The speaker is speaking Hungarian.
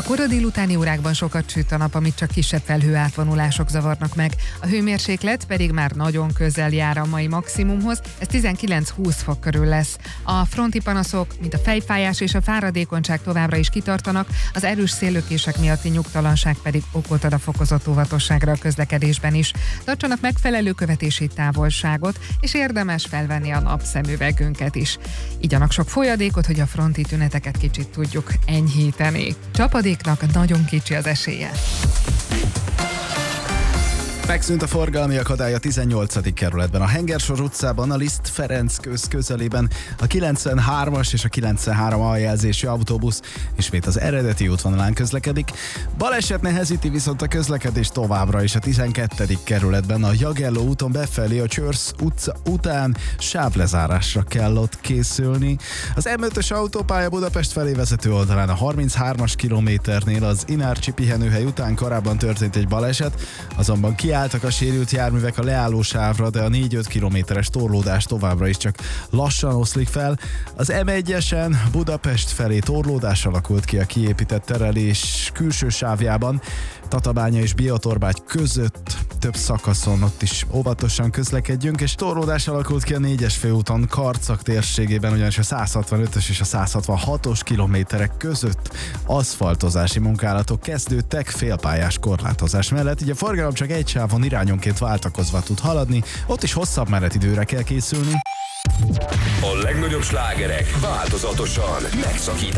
kora délutáni órákban sokat süt a nap, amit csak kisebb felhőátvonulások zavarnak meg. A hőmérséklet pedig már nagyon közel jár a mai maximumhoz, ez 19-20 fok körül lesz. A fronti panaszok, mint a fejfájás és a fáradékonyság továbbra is kitartanak, az erős széllökések miatti nyugtalanság pedig okot ad a fokozott óvatosságra a közlekedésben is. Tartsanak megfelelő követési távolságot, és érdemes felvenni a napszemüvegünket is. Igyanak sok folyadékot, hogy a fronti tüneteket kicsit tudjuk enyhíteni. Csapadéknak nagyon kicsi az esélye. Megszűnt a forgalmi akadály a 18. kerületben, a Hengersor utcában, a Liszt Ferenc közelében a 93-as és a 93 aljelzésű autóbusz ismét az eredeti útvonalán közlekedik. Baleset nehezíti viszont a közlekedés továbbra is a 12. kerületben, a Jagelló úton befelé a Csörsz utca után sávlezárásra kell ott készülni. Az M5-ös autópálya Budapest felé vezető oldalán a 33-as kilométernél az Inárcsi pihenőhely után korábban történt egy baleset, azonban kiálltak a sérült járművek a leálló sávra, de a 4-5 kilométeres torlódás továbbra is csak lassan oszlik fel. Az M1-esen Budapest felé torlódás alakult ki a kiépített terelés külső sávjában, Tatabánya és Biotorbágy között több szakaszon ott is óvatosan közlekedjünk, és torlódás alakult ki a 4-es főúton Karcag térségében, ugyanis a 165-ös és a 166-os kilométerek között aszfaltozási munkálatok kezdődtek félpályás korlátozás mellett, így a forgalom csak egy sávon irányonként váltakozva tud haladni, ott is hosszabb menetidőre kell készülni. A legnagyobb slágerek változatosan megszakításban.